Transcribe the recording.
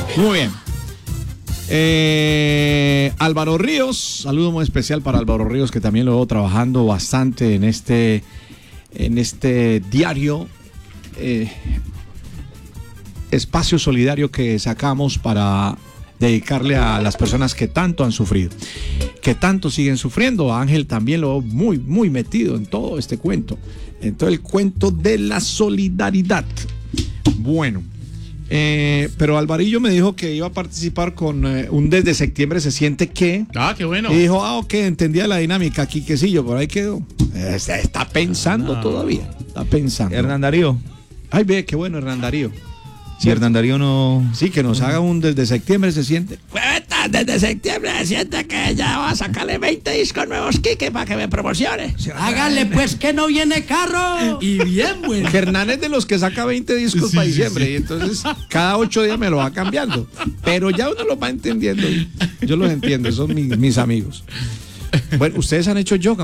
Muy bien. Álvaro Ríos, saludo muy especial para Álvaro Ríos, que también lo veo trabajando bastante en este diario espacio solidario que sacamos para dedicarle a las personas que tanto han sufrido, que tanto siguen sufriendo. A Ángel también lo veo muy, muy metido en todo este cuento, en todo el cuento de la solidaridad. Bueno. Pero Alvarillo me dijo que iba a participar con un Desde Septiembre se siente que. Ah, qué bueno. Y dijo, ok, entendía la dinámica, Quiquecillo, por ahí quedó. Está pensando todavía. Está pensando. Hernán Darío. Ay, ve, qué bueno, Hernán Darío. Si Hernán Darío no. Sí, que nos haga un Desde Septiembre se siente. Desde septiembre se siente que ya va a sacarle 20 discos nuevos, Quique, para que me promocione. Hágale pues que no viene carro. Y bien, bueno. Hernán es de los que saca 20 discos para diciembre, y entonces cada 8 días me lo va cambiando. Pero ya uno lo va entendiendo. Yo los entiendo, son mis amigos. Bueno, ustedes han hecho yoga.